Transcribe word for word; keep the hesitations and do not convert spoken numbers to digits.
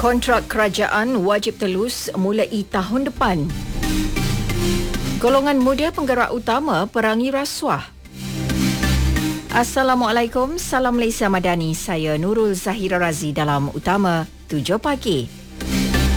Kontrak kerajaan wajib telus mulai tahun depan. Golongan muda penggerak utama perangi rasuah. Assalamualaikum, salam Malaysia Madani. Saya Nurul Zahira Razi dalam Utama tujuh pagi.